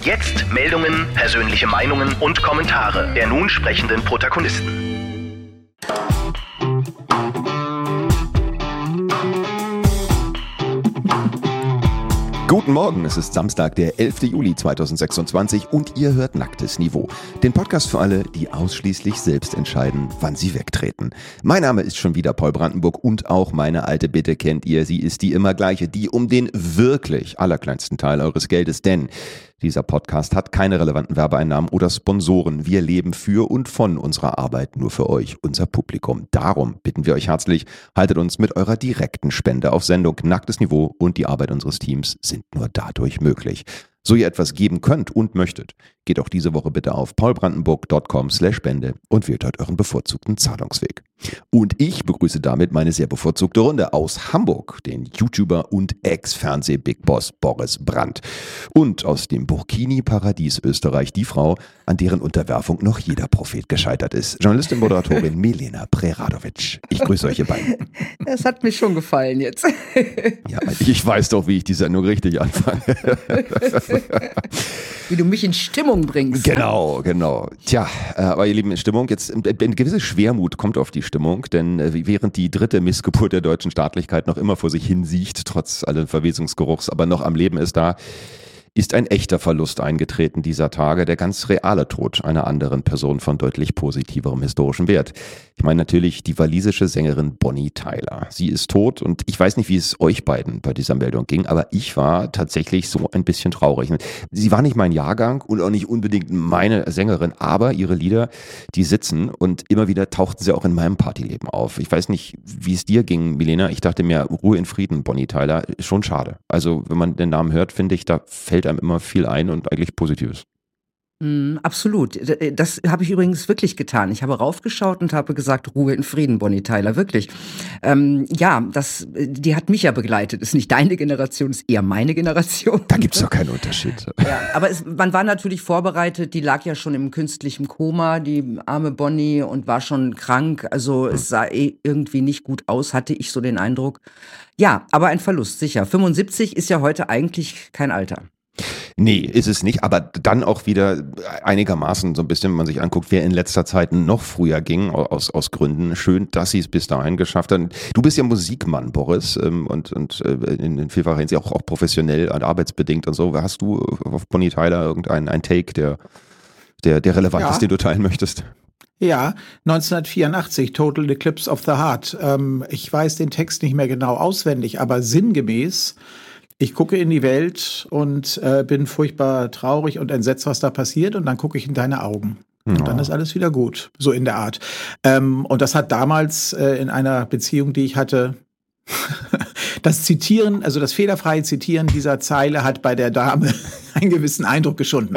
Jetzt Meldungen, persönliche Meinungen und Kommentare der nun sprechenden Protagonisten. Guten Morgen, es ist Samstag, der 11. Juli 2026 und ihr hört Nacktes Niveau. Den Podcast für alle, die ausschließlich selbst entscheiden, wann sie wegtreten. Mein Name ist schon wieder Paul Brandenburg und auch meine alte Bitte kennt ihr. Sie ist die immer gleiche, die um den wirklich allerkleinsten Teil eures Geldes, denn dieser Podcast hat keine relevanten Werbeeinnahmen oder Sponsoren. Wir leben für und von unserer Arbeit nur für euch, unser Publikum. Darum bitten wir euch herzlich, haltet uns mit eurer direkten Spende auf Sendung. Nacktes Niveau und die Arbeit unseres Teams sind nur dadurch möglich. So ihr etwas geben könnt und möchtet, geht auch diese Woche bitte auf paulbrandenburg.com/spende und wählt dort euren bevorzugten Zahlungsweg. Und ich begrüße damit meine sehr bevorzugte Runde aus Hamburg, den YouTuber und Ex-Fernseh-Big Boss Boris Brandt. Und aus dem Burkini-Paradies Österreich die Frau, an deren Unterwerfung noch jeder Prophet gescheitert ist. Journalistin und Moderatorin Milena Preradovic. Ich grüße euch ihr beiden. Das hat mir schon gefallen jetzt. Ja, ich weiß doch, wie ich die Sendung richtig anfange. Wie du mich in Stimmung bringst. Genau. Tja, aber ihr Lieben, in Stimmung, jetzt eine gewisse Schwermut kommt auf die Stimmung, denn während die dritte Missgeburt der deutschen Staatlichkeit noch immer vor sich hinsiecht, trotz allen Verwesungsgeruchs, aber noch am Leben ist ein echter Verlust eingetreten dieser Tage, der ganz reale Tod einer anderen Person von deutlich positiverem historischen Wert. Ich meine natürlich die walisische Sängerin Bonnie Tyler. Sie ist tot und ich weiß nicht, wie es euch beiden bei dieser Meldung ging, aber ich war tatsächlich so ein bisschen traurig. Sie war nicht mein Jahrgang und auch nicht unbedingt meine Sängerin, aber ihre Lieder, die sitzen und immer wieder tauchten sie auch in meinem Partyleben auf. Ich weiß nicht, wie es dir ging, Milena. Ich dachte mir, Ruhe in Frieden, Bonnie Tyler, schon schade. Also wenn man den Namen hört, finde ich, da fällt einem immer viel ein und eigentlich Positives. Absolut. Das habe ich übrigens wirklich getan. Ich habe raufgeschaut und habe gesagt, Ruhe in Frieden, Bonnie Tyler, wirklich. Die hat mich ja begleitet. Ist nicht deine Generation, ist eher meine Generation. Da gibt's doch keinen Unterschied. Ja, aber man war natürlich vorbereitet. Die lag ja schon im künstlichen Koma, die arme Bonnie, und war schon krank. Also es sah irgendwie nicht gut aus, hatte ich so den Eindruck. Ja, aber ein Verlust, sicher. 75 ist ja heute eigentlich kein Alter. Nee, ist es nicht, aber dann auch wieder einigermaßen so ein bisschen, wenn man sich anguckt, wer in letzter Zeit noch früher ging, aus Gründen. Schön, dass sie es bis dahin geschafft haben. Du bist ja Musikmann, Boris, und in vielfacher Hinsicht auch professionell und arbeitsbedingt und so. Hast du auf Bonnie Tyler irgendeinen Take, der relevant ist, den du teilen möchtest? Ja, 1984, Total Eclipse of the Heart. Ich weiß den Text nicht mehr genau auswendig, aber sinngemäß: Ich gucke in die Welt und bin furchtbar traurig und entsetzt, was da passiert, und dann gucke ich in deine Augen. Und dann ist alles wieder gut, so in der Art. Und das hat damals in einer Beziehung, die ich hatte, das Zitieren, also das fehlerfreie Zitieren dieser Zeile hat bei der Dame einen gewissen Eindruck geschunden.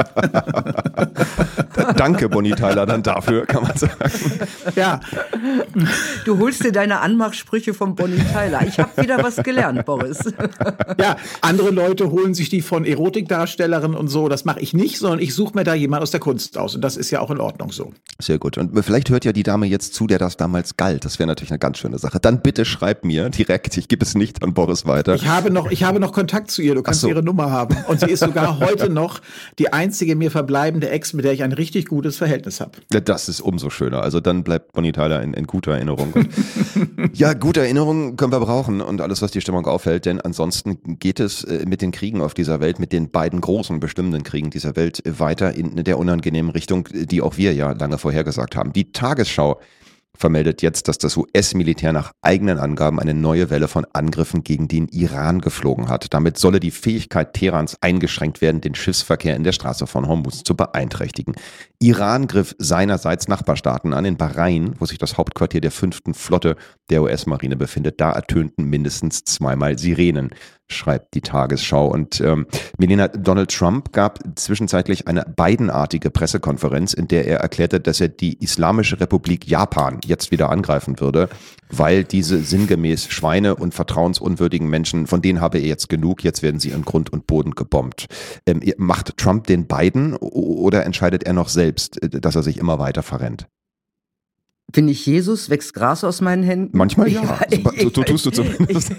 Danke, Bonnie Tyler, dann dafür, kann man sagen. Ja. Du holst dir deine Anmachsprüche von Bonnie Tyler. Ich habe wieder was gelernt, Boris. Ja, andere Leute holen sich die von Erotikdarstellerinnen und so. Das mache ich nicht, sondern ich suche mir da jemand aus der Kunst aus. Und das ist ja auch in Ordnung so. Sehr gut. Und vielleicht hört ja die Dame jetzt zu, der das damals galt. Das wäre natürlich eine ganz schöne Sache. Dann bitte schreib mir direkt. Ich gebe es nicht an Boris weiter. Ich habe noch Kontakt zu ihr. Du kannst ihre Nummer haben. Und sie ist sogar heute noch die einzige mir verbleibende Ex, mit der ich ein richtig gutes Verhältnis habe. Das ist umso schöner. Also dann bleibt Bonnie Tyler in guter Erinnerung. Und ja, gute Erinnerungen können wir brauchen und alles, was die Stimmung aufhält, denn ansonsten geht es mit den Kriegen auf dieser Welt, mit den beiden großen bestimmenden Kriegen dieser Welt weiter in der unangenehmen Richtung, die auch wir ja lange vorhergesagt haben. Die Tagesschau vermeldet jetzt, dass das US-Militär nach eigenen Angaben eine neue Welle von Angriffen gegen den Iran geflogen hat. Damit solle die Fähigkeit Teherans eingeschränkt werden, den Schiffsverkehr in der Straße von Hormuz zu beeinträchtigen. Iran griff seinerseits Nachbarstaaten an. In Bahrain, wo sich das Hauptquartier der 5. Flotte der US-Marine befindet, da ertönten mindestens zweimal Sirenen, schreibt die Tagesschau. Und Milena, Donald Trump gab zwischenzeitlich eine Biden-artige Pressekonferenz, in der er erklärte, dass er die Islamische Republik Japan jetzt wieder angreifen würde, weil diese sinngemäß Schweine und vertrauensunwürdigen Menschen, von denen habe er jetzt genug, jetzt werden sie in Grund und Boden gebombt. Macht Trump den Biden oder entscheidet er noch selbst, dass er sich immer weiter verrennt? Bin ich Jesus? Wächst Gras aus meinen Händen? Manchmal ja. So tust du zumindest.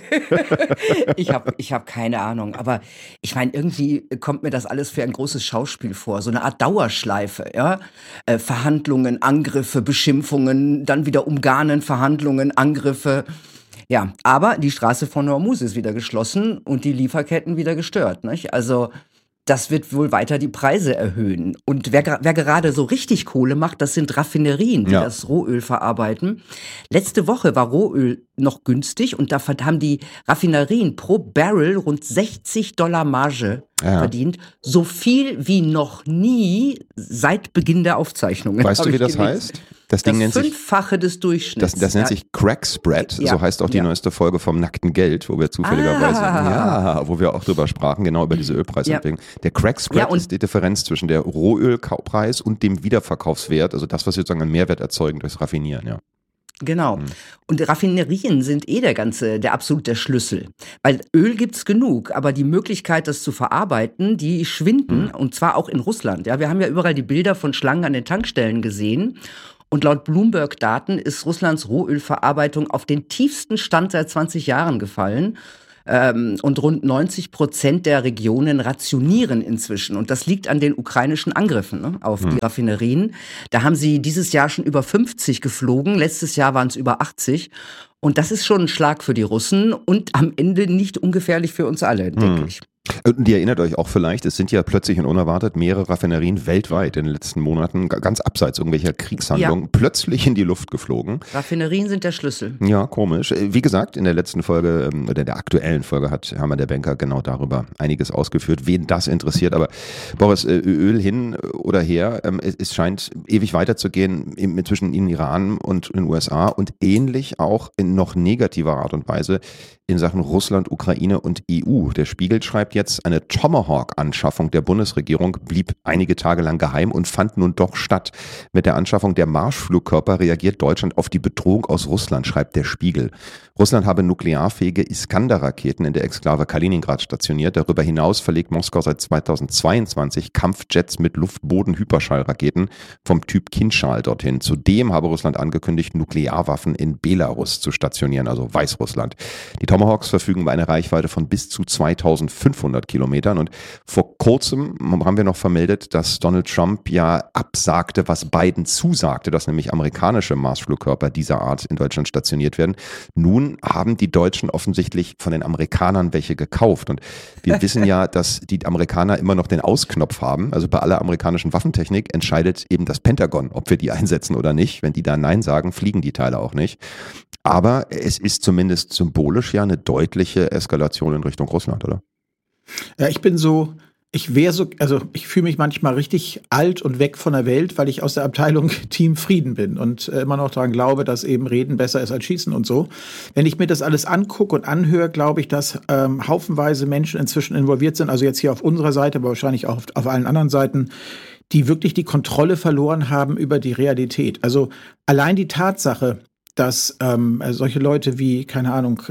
Ich hab keine Ahnung. Aber ich meine, irgendwie kommt mir das alles für ein großes Schauspiel vor. So eine Art Dauerschleife. Ja? Verhandlungen, Angriffe, Beschimpfungen, dann wieder umgarnen, Verhandlungen, Angriffe. Ja, aber die Straße von Hormuz ist wieder geschlossen und die Lieferketten wieder gestört. Nicht? Also das wird wohl weiter die Preise erhöhen. Und wer gerade so richtig Kohle macht, das sind Raffinerien, die das Rohöl verarbeiten. Letzte Woche war Rohöl noch günstig und da haben die Raffinerien pro Barrel rund $60 Marge verdient. So viel wie noch nie seit Beginn der Aufzeichnungen. Weißt du, wie das heißt? Das Ding nennt sich Fünffache des Durchschnitts. Das nennt sich Crack Spread, so heißt auch die neueste Folge vom nackten Geld, wo wir zufälligerweise, wo wir auch drüber sprachen, genau über diese Ölpreisentwicklung. Der Crack Spread ist die Differenz zwischen der Rohölpreis und dem Wiederverkaufswert, also das, was wir sozusagen an Mehrwert erzeugen durchs Raffinieren, ja. Genau. Und Raffinerien sind der absolut der Schlüssel. Weil Öl gibt's genug, aber die Möglichkeit, das zu verarbeiten, die schwinden, und zwar auch in Russland. Ja, wir haben ja überall die Bilder von Schlangen an den Tankstellen gesehen. Und laut Bloomberg-Daten ist Russlands Rohölverarbeitung auf den tiefsten Stand seit 20 Jahren gefallen. Und rund 90% der Regionen rationieren inzwischen. Und das liegt an den ukrainischen Angriffen auf die Raffinerien. Da haben sie dieses Jahr schon über 50 geflogen. Letztes Jahr waren es über 80. Und das ist schon ein Schlag für die Russen und am Ende nicht ungefährlich für uns alle, denke ich. Und ihr erinnert euch auch vielleicht, es sind ja plötzlich und unerwartet mehrere Raffinerien weltweit in den letzten Monaten, ganz abseits irgendwelcher Kriegshandlungen, plötzlich in die Luft geflogen. Raffinerien sind der Schlüssel. Ja, komisch. Wie gesagt, in der letzten Folge, oder der aktuellen Folge hat Hermann der Banker genau darüber einiges ausgeführt, wen das interessiert. Aber Boris, Öl hin oder her, es scheint ewig weiterzugehen zwischen Iran und den USA und ähnlich auch in noch negativer Art und Weise in Sachen Russland, Ukraine und EU. Der Spiegel schreibt jetzt, eine Tomahawk-Anschaffung der Bundesregierung blieb einige Tage lang geheim und fand nun doch statt. Mit der Anschaffung der Marschflugkörper reagiert Deutschland auf die Bedrohung aus Russland, schreibt der Spiegel. Russland habe nuklearfähige Iskander-Raketen in der Exklave Kaliningrad stationiert. Darüber hinaus verlegt Moskau seit 2022 Kampfjets mit Luftboden-Hyperschallraketen vom Typ Kinschal dorthin. Zudem habe Russland angekündigt, Nuklearwaffen in Belarus zu stationieren, also Weißrussland. Die Tomahawks verfügen über eine Reichweite von bis zu 2500 Kilometern und vor kurzem haben wir noch vermeldet, dass Donald Trump ja absagte, was Biden zusagte, dass nämlich amerikanische Marschflugkörper dieser Art in Deutschland stationiert werden. Nun haben die Deutschen offensichtlich von den Amerikanern welche gekauft und wir wissen ja, dass die Amerikaner immer noch den Ausknopf haben, also bei aller amerikanischen Waffentechnik entscheidet eben das Pentagon, ob wir die einsetzen oder nicht. Wenn die da Nein sagen, fliegen die Teile auch nicht. Aber es ist zumindest symbolisch ja eine deutliche Eskalation in Richtung Russland, oder? Ja, ich fühle mich manchmal richtig alt und weg von der Welt, weil ich aus der Abteilung Team Frieden bin und immer noch daran glaube, dass eben Reden besser ist als Schießen und so. Wenn ich mir das alles angucke und anhöre, glaube ich, dass haufenweise Menschen inzwischen involviert sind, also jetzt hier auf unserer Seite, aber wahrscheinlich auch auf allen anderen Seiten, die wirklich die Kontrolle verloren haben über die Realität. Also allein die Tatsache, dass solche Leute wie, keine Ahnung,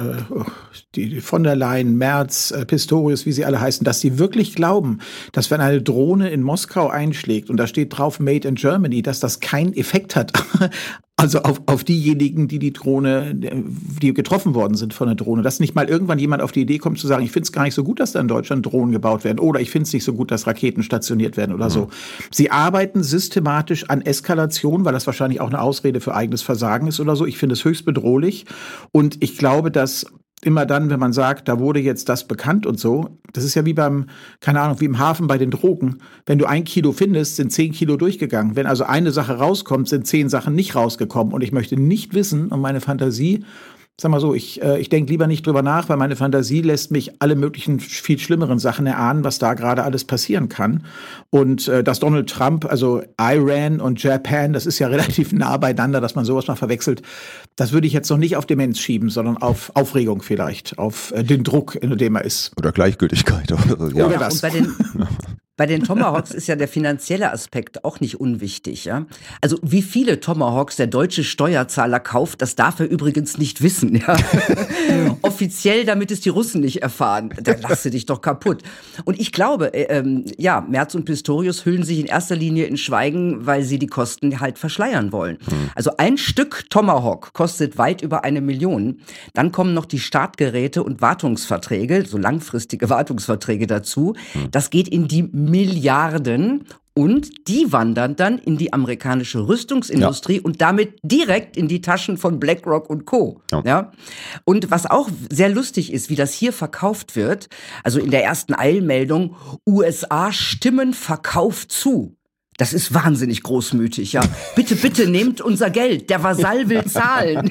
die von der Leyen, Merz, Pistorius, wie sie alle heißen, dass sie wirklich glauben, dass wenn eine Drohne in Moskau einschlägt und da steht drauf Made in Germany, dass das keinen Effekt hat. Also auf diejenigen, die getroffen worden sind von der Drohne. Dass nicht mal irgendwann jemand auf die Idee kommt zu sagen, ich finde es gar nicht so gut, dass da in Deutschland Drohnen gebaut werden oder ich finde es nicht so gut, dass Raketen stationiert werden oder so. Sie arbeiten systematisch an Eskalation, weil das wahrscheinlich auch eine Ausrede für eigenes Versagen ist oder so. Ich finde es höchst bedrohlich und ich glaube, dass immer dann, wenn man sagt, da wurde jetzt das bekannt und so, das ist ja wie wie im Hafen bei den Drogen. Wenn du 1 Kilo findest, sind 10 Kilo durchgegangen. Wenn also eine Sache rauskommt, sind 10 Sachen nicht rausgekommen. Und ich möchte nicht wissen, und meine Fantasie, sag mal so, ich denke lieber nicht drüber nach, weil meine Fantasie lässt mich alle möglichen viel schlimmeren Sachen erahnen, was da gerade alles passieren kann. Und dass Donald Trump, also Iran und Japan, das ist ja relativ nah beieinander, dass man sowas mal verwechselt, das würde ich jetzt noch nicht auf Demenz schieben, sondern auf Aufregung vielleicht, auf den Druck, in dem er ist. Oder Gleichgültigkeit. Oder das. Bei den Tomahawks ist ja der finanzielle Aspekt auch nicht unwichtig, ja. Also wie viele Tomahawks der deutsche Steuerzahler kauft, das darf er übrigens nicht wissen, ja. Offiziell, damit es die Russen nicht erfahren. Da lasse dich doch kaputt. Und ich glaube, Merz und Pistorius hüllen sich in erster Linie in Schweigen, weil sie die Kosten halt verschleiern wollen. Also ein Stück Tomahawk kostet weit über 1 Million. Dann kommen noch die Startgeräte und Wartungsverträge, so langfristige Wartungsverträge dazu. Das geht in die Milliarden und die wandern dann in die amerikanische Rüstungsindustrie und damit direkt in die Taschen von BlackRock und Co. Ja. Und was auch sehr lustig ist, wie das hier verkauft wird, also in der ersten Eilmeldung, USA stimmen Verkauf zu. Das ist wahnsinnig großmütig, ja. Bitte, bitte nehmt unser Geld, der Vasall will zahlen.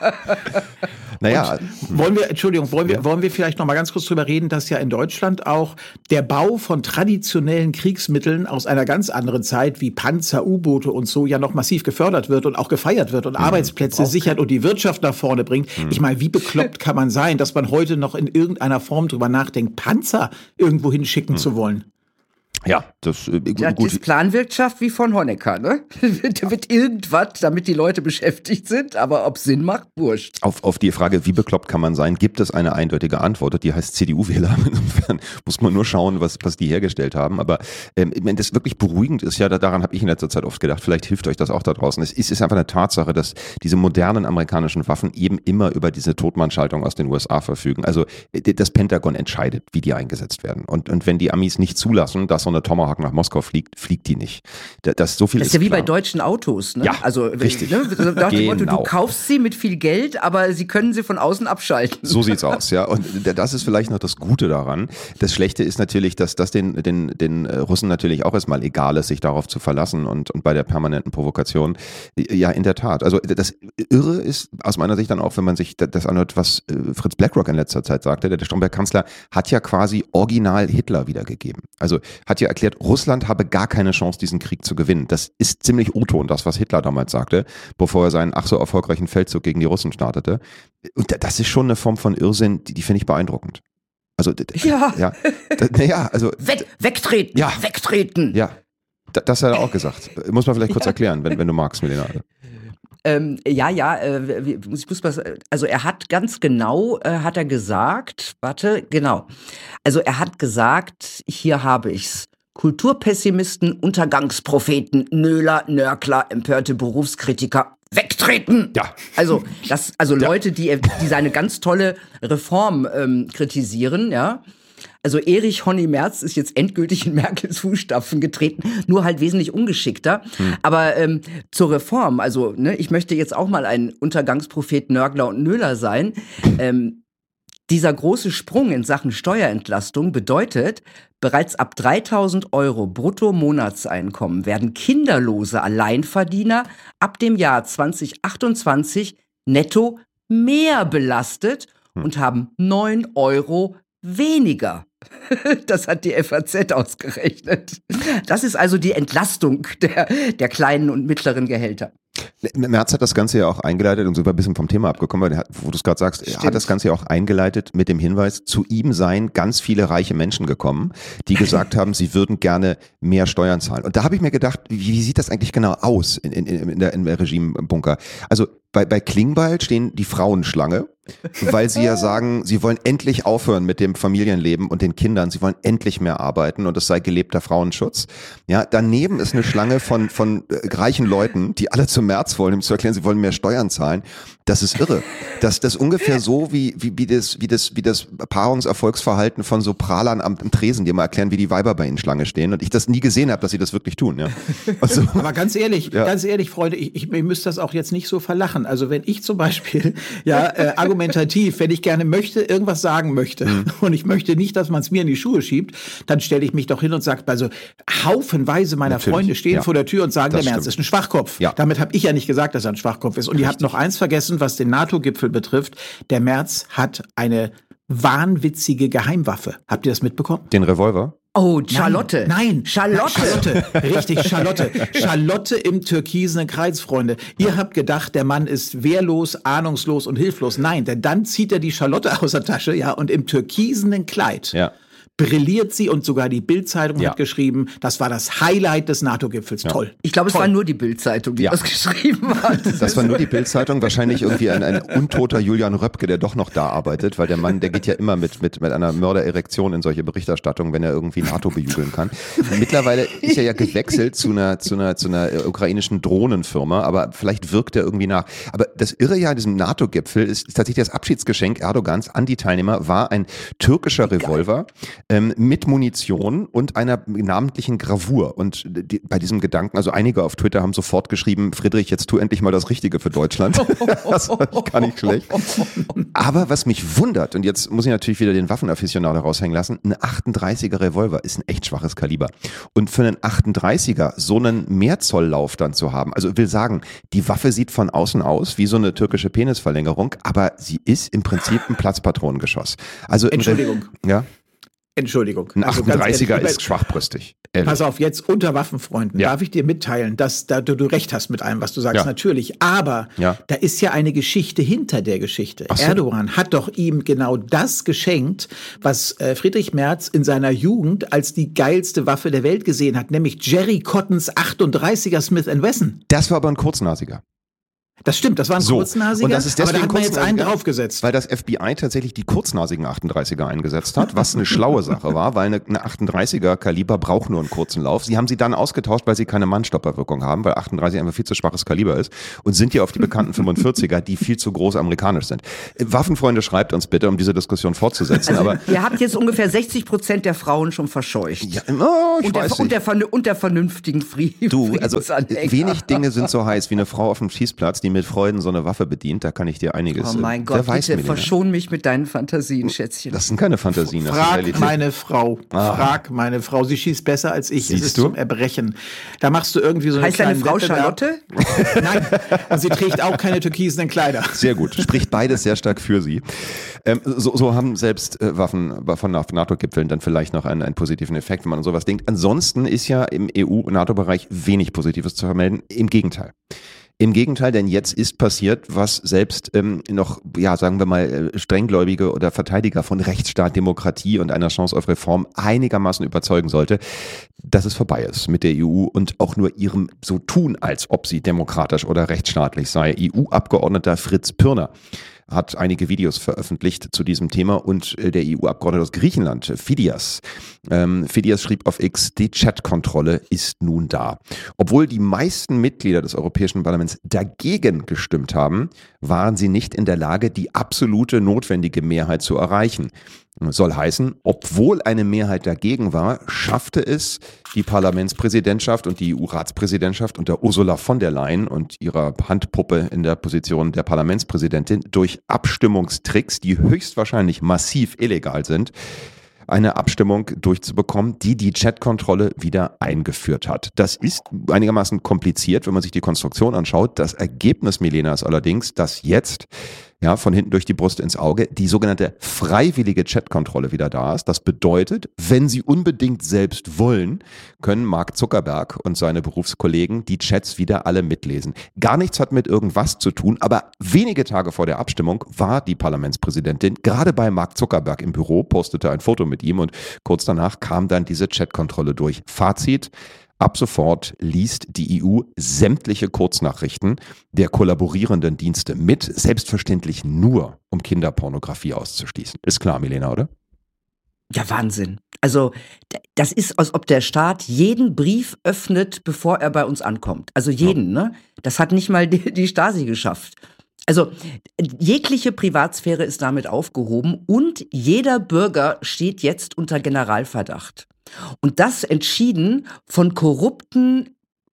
Naja. Wollen wir vielleicht noch mal ganz kurz drüber reden, dass ja in Deutschland auch der Bau von traditionellen Kriegsmitteln aus einer ganz anderen Zeit wie Panzer, U-Boote und so ja noch massiv gefördert wird und auch gefeiert wird und Arbeitsplätze sichert und die Wirtschaft nach vorne bringt. Ich meine, wie bekloppt kann man sein, dass man heute noch in irgendeiner Form drüber nachdenkt, Panzer irgendwo hinschicken zu wollen? Ja, das ist Planwirtschaft wie von Honecker, ne? Da wird irgendwas, damit die Leute beschäftigt sind, aber ob Sinn macht, wurscht. Auf die Frage, wie bekloppt kann man sein, gibt es eine eindeutige Antwort, die heißt CDU-Wähler. Insofern muss man nur schauen, was die hergestellt haben. Aber wenn das wirklich beruhigend ist, ja, daran habe ich in letzter Zeit oft gedacht, vielleicht hilft euch das auch da draußen. Es ist einfach eine Tatsache, dass diese modernen amerikanischen Waffen eben immer über diese Totmannschaltung aus den USA verfügen. Also das Pentagon entscheidet, wie die eingesetzt werden. Und wenn die Amis nicht zulassen, dass so eine Tomahawk nach Moskau fliegt die nicht. Das ist ja wie bei deutschen Autos, ne? Ja, also richtig. Ne? Nach dem Motto, du kaufst sie mit viel Geld, aber sie können sie von außen abschalten. So sieht's aus, ja. Und das ist vielleicht noch das Gute daran. Das Schlechte ist natürlich, dass das den Russen natürlich auch erstmal egal ist, sich darauf zu verlassen und bei der permanenten Provokation. Ja, in der Tat. Also das Irre ist aus meiner Sicht dann auch, wenn man sich das anhört, was Fritz BlackRock in letzter Zeit sagte, der Stromberg-Kanzler hat ja quasi original Hitler wiedergegeben. Also hat ja erklärt, Russland habe gar keine Chance, diesen Krieg zu gewinnen. Das ist ziemlich O-Ton, das, was Hitler damals sagte, bevor er seinen ach so erfolgreichen Feldzug gegen die Russen startete. Und das ist schon eine Form von Irrsinn, die finde ich beeindruckend. Also, Wegtreten, wegtreten. Ja, das hat er auch gesagt. Muss man vielleicht kurz erklären, wenn du magst, Milena. Also er hat ganz genau, hat er gesagt, hier habe ich's. Kulturpessimisten, Untergangspropheten, Nöler, Nörgler, empörte Berufskritiker, wegtreten! Ja. Also Leute, die seine ganz tolle Reform kritisieren, ja. Also Erich Honny Merz ist jetzt endgültig in Merkels Fußstapfen getreten, nur halt wesentlich ungeschickter. Aber zur Reform, also ich möchte jetzt auch mal ein Untergangsprophet, Nörgler und Nöler sein. Dieser große Sprung in Sachen Steuerentlastung bedeutet, bereits ab 3.000 € Brutto-Monatseinkommen werden kinderlose Alleinverdiener ab dem Jahr 2028 netto mehr belastet und haben 9 € weniger. Das hat die FAZ ausgerechnet. Das ist also die Entlastung der kleinen und mittleren Gehälter. Merz hat das Ganze ja auch eingeleitet und so ein bisschen vom Thema abgekommen, weil wo du es gerade sagst, er hat das Ganze ja auch eingeleitet mit dem Hinweis, zu ihm seien ganz viele reiche Menschen gekommen, die gesagt haben, sie würden gerne mehr Steuern zahlen. Und da habe ich mir gedacht, wie sieht das eigentlich genau aus im Regimebunker? Also bei Klingbeil stehen die Frauen Schlange, weil sie ja sagen, sie wollen endlich aufhören mit dem Familienleben und den Kindern, sie wollen endlich mehr arbeiten und es sei gelebter Frauenschutz. Ja, daneben ist eine Schlange von reichen Leuten, die alle zum Merz wollen, um zu erklären, sie wollen mehr Steuern zahlen. Das ist irre. Das ist ungefähr so wie das Paarungserfolgsverhalten von so Prahlern am Tresen, die mal erklären, wie die Weiber bei ihnen Schlange stehen und ich das nie gesehen habe, dass sie das wirklich tun. Ja. Also, aber ganz ehrlich, Freunde, ich müsst das auch jetzt nicht so verlachen. Also wenn ich zum Beispiel argumentativ, wenn ich gerne irgendwas sagen möchte und ich möchte nicht, dass man es mir in die Schuhe schiebt, dann stelle ich mich doch hin und sage, also haufenweise meiner Freunde stehen vor der Tür und sagen, der Merz ist ein Schwachkopf. Ja. Damit habe ich ja nicht gesagt, dass er ein Schwachkopf ist. Und ihr habt noch eins vergessen, was den NATO-Gipfel betrifft. Der Merz hat eine wahnwitzige Geheimwaffe. Habt ihr das mitbekommen? Den Revolver? Oh, Charlotte. Nein, Charlotte. Richtig, Charlotte. Charlotte im türkisenen Kreis, Freunde. Ihr habt gedacht, der Mann ist wehrlos, ahnungslos und hilflos. Nein, denn dann zieht er die Charlotte aus der Tasche, ja, und im türkisenen Kleid brilliert sie und sogar die Bild-Zeitung Ja. hat geschrieben, das war das Highlight des NATO-Gipfels. Toll. Ich glaube, es Toll. war nur die Bild-Zeitung, die das geschrieben hat. Das war nur die Bild-Zeitung, wahrscheinlich irgendwie ein untoter Julian Röpke, der doch noch da arbeitet, weil der Mann, der geht ja immer mit einer Mördererektion in solche Berichterstattungen, wenn er irgendwie NATO bejubeln kann. Und mittlerweile ist er ja gewechselt zu einer ukrainischen Drohnenfirma, aber vielleicht wirkt er irgendwie nach. Aber das Irre ja an diesem NATO-Gipfel ist tatsächlich das Abschiedsgeschenk Erdogans an die Teilnehmer war ein türkischer Revolver mit Munition und einer namentlichen Gravur. Und bei diesem Gedanken, also einige auf Twitter haben sofort geschrieben, Friedrich, jetzt tu endlich mal das Richtige für Deutschland. Das war gar nicht schlecht. Aber was mich wundert, und jetzt muss ich natürlich wieder den Waffenaficionado raushängen lassen, ein 38er Revolver ist ein echt schwaches Kaliber. Und für einen 38er so einen Mehrzolllauf dann zu haben, also will sagen, die Waffe sieht von außen aus wie so eine türkische Penisverlängerung, aber sie ist im Prinzip ein Platzpatronengeschoss. Also Entschuldigung. Ja. Entschuldigung. Ein Also ganz 38er ehrlich, ist schwachbrüstig. Ehrlich. Pass auf, jetzt unter Waffenfreunden Ja. darf ich dir mitteilen, dass du recht hast mit allem, was du sagst, Ja. natürlich. Aber Ja. da ist ja eine Geschichte hinter der Geschichte. Ach so. Erdogan hat doch ihm genau das geschenkt, was Friedrich Merz in seiner Jugend als die geilste Waffe der Welt gesehen hat, nämlich Jerry Cottons 38er Smith & Wesson. Das war aber ein Kurznasiger. Das stimmt, das war ein So. kurznasiger, Und das ist aber da deswegen hat man jetzt einen kurznasiger, draufgesetzt. Weil das FBI tatsächlich die kurznasigen 38er eingesetzt hat, was eine schlaue Sache war, weil eine 38er Kaliber braucht nur einen kurzen Lauf. Sie haben sie dann ausgetauscht, weil sie keine Mannstopperwirkung haben, weil 38 einfach viel zu schwaches Kaliber ist und sind ja auf die bekannten 45er, die viel zu groß amerikanisch sind. Waffenfreunde, schreibt uns bitte, um diese Diskussion fortzusetzen. Also, aber ihr habt jetzt ungefähr 60% der Frauen schon verscheucht. ja, oh, ich und, weiß nicht. und der vernünftigen Du, also Friedensanhänger. wenig Dinge sind so heiß wie eine Frau auf dem Schießplatz, die mit Freuden so eine Waffe bedient. Da kann ich dir einiges. Oh mein Gott, wer weiß, bitte Milena? verschon mich mit deinen Fantasien, Schätzchen. Das sind keine Fantasien, das ist Frag Realität. meine Frau. Frag meine Frau. Sie schießt besser als ich. Siehst Es ist du? zum Erbrechen. Da machst du irgendwie so eine Heißt deine kleine Frau Charlotte? Nein. Und sie trägt auch keine türkisenen Kleider. Sehr gut, spricht beides sehr stark für sie. So haben selbst Waffen von NATO-Gipfeln dann vielleicht noch einen positiven Effekt, wenn man an sowas denkt. Ansonsten ist ja im EU-NATO-Bereich wenig Positives zu vermelden. Im Gegenteil. Im Gegenteil, denn jetzt ist passiert, was selbst noch, ja, sagen wir mal, Strenggläubige oder Verteidiger von Rechtsstaat, Demokratie und einer Chance auf Reform einigermaßen überzeugen sollte, dass es vorbei ist mit der EU und auch nur ihrem so tun, als ob sie demokratisch oder rechtsstaatlich sei. EU-Abgeordneter Fritz Pürner hat einige Videos veröffentlicht zu diesem Thema und der EU-Abgeordnete aus Griechenland, Fidias. Fidias schrieb auf X, die Chat-Kontrolle ist nun da. Obwohl die meisten Mitglieder des Europäischen Parlaments dagegen gestimmt haben, waren sie nicht in der Lage, die absolute notwendige Mehrheit zu erreichen. Soll heißen, obwohl eine Mehrheit dagegen war, schaffte es die Parlamentspräsidentschaft und die EU-Ratspräsidentschaft unter Ursula von der Leyen und ihrer Handpuppe in der Position der Parlamentspräsidentin durch Abstimmungstricks, die höchstwahrscheinlich massiv illegal sind, eine Abstimmung durchzubekommen, die die Chatkontrolle wieder eingeführt hat. Das ist einigermaßen kompliziert, wenn man sich die Konstruktion anschaut. Das Ergebnis, Milena, ist allerdings, dass jetzt von hinten durch die Brust ins Auge die sogenannte freiwillige Chatkontrolle wieder da ist. Das bedeutet, wenn Sie unbedingt selbst wollen, können Mark Zuckerberg und seine Berufskollegen die Chats wieder alle mitlesen. Gar nichts hat mit irgendwas zu tun, aber wenige Tage vor der Abstimmung war die Parlamentspräsidentin gerade bei Mark Zuckerberg im Büro, postete ein Foto mit ihm und kurz danach kam dann diese Chatkontrolle durch. Fazit: Ab sofort liest die EU sämtliche Kurznachrichten der kollaborierenden Dienste mit, selbstverständlich nur, um Kinderpornografie auszuschließen. Ist klar, Milena, oder? Ja, Wahnsinn. Also das ist, als ob der Staat jeden Brief öffnet, bevor er bei uns ankommt. Also jeden, ne? Das hat nicht mal die Stasi geschafft. Also jegliche Privatsphäre ist damit aufgehoben und jeder Bürger steht jetzt unter Generalverdacht. Und das entschieden von korrupten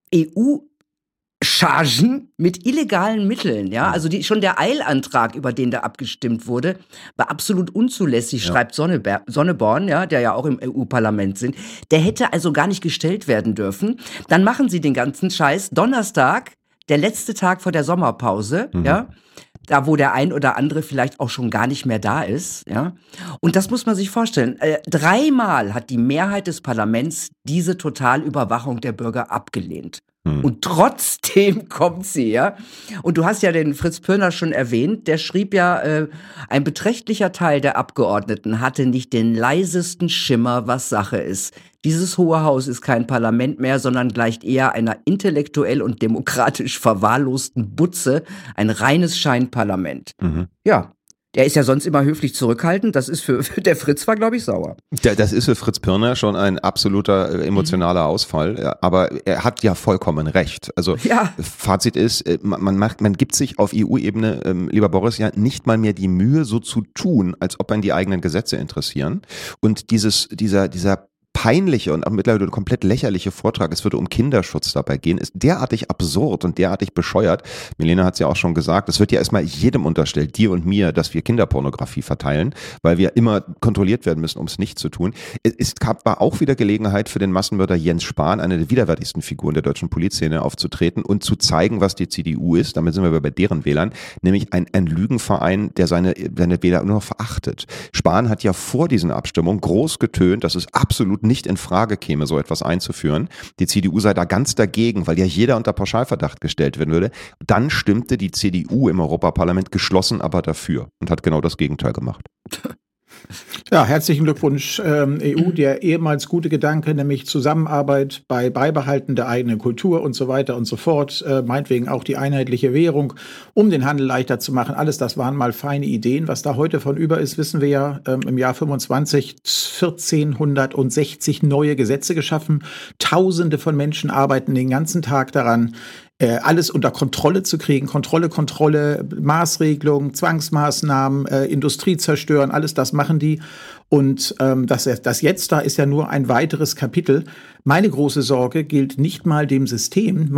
EU-Chargen mit illegalen Mitteln, ja. Also schon der Eilantrag, über den da abgestimmt wurde, war absolut unzulässig, schreibt Sonneborn, ja, der ja auch im EU-Parlament sind. Der hätte also gar nicht gestellt werden dürfen. Dann machen sie den ganzen Scheiß Donnerstag, der letzte Tag vor der Sommerpause, ja. Da, wo der ein oder andere vielleicht auch schon gar nicht mehr da ist, ja. Und das muss man sich vorstellen. 3-mal hat die Mehrheit des Parlaments diese Totalüberwachung der Bürger abgelehnt. Und trotzdem kommt sie, ja. Und du hast ja den Fritz Pirner schon erwähnt, der schrieb ja, ein beträchtlicher Teil der Abgeordneten hatte nicht den leisesten Schimmer, was Sache ist. Dieses Hohe Haus ist kein Parlament mehr, sondern gleicht eher einer intellektuell und demokratisch verwahrlosten Butze, ein reines Scheinparlament. Ja. Der ist ja sonst immer höflich zurückhaltend. Das ist für der Fritz war, glaube ich, sauer. Das ist für Fritz Pirner schon ein absoluter emotionaler Ausfall. Aber er hat ja vollkommen recht. Also Fazit ist, man gibt sich auf EU-Ebene, lieber Boris, ja nicht mal mehr die Mühe, so zu tun, als ob einen die eigenen Gesetze interessieren. Und dieser peinliche und mittlerweile komplett lächerliche Vortrag, es würde um Kinderschutz dabei gehen, ist derartig absurd und derartig bescheuert. Milena hat es ja auch schon gesagt, es wird ja erstmal jedem unterstellt, dir und mir, dass wir Kinderpornografie verteilen, weil wir immer kontrolliert werden müssen, um es nicht zu tun. War auch wieder Gelegenheit für den Massenmörder Jens Spahn, eine der widerwärtigsten Figuren der deutschen Polizszene, aufzutreten und zu zeigen, was die CDU ist. Damit sind wir bei deren Wählern, nämlich ein Lügenverein, der seine Wähler nur noch verachtet. Spahn hat ja vor diesen Abstimmungen groß getönt, dass es absolut nicht in Frage käme, so etwas einzuführen. Die CDU sei da ganz dagegen, weil ja jeder unter Pauschalverdacht gestellt werden würde. Dann stimmte die CDU im Europaparlament geschlossen aber dafür und hat genau das Gegenteil gemacht. Ja, herzlichen Glückwunsch, EU. Der ehemals gute Gedanke, nämlich Zusammenarbeit bei Beibehalten der eigenen Kultur und so weiter und so fort, meinetwegen auch die einheitliche Währung, um den Handel leichter zu machen. Alles das waren mal feine Ideen. Was da heute von über ist, wissen wir ja, im Jahr 25 1460 neue Gesetze geschaffen. Tausende von Menschen arbeiten den ganzen Tag daran, alles unter Kontrolle zu kriegen. Kontrolle, Maßregelung, Zwangsmaßnahmen, Industrie zerstören, alles das machen die. Und das jetzt da ist ja nur ein weiteres Kapitel. Meine große Sorge gilt nicht mal dem System.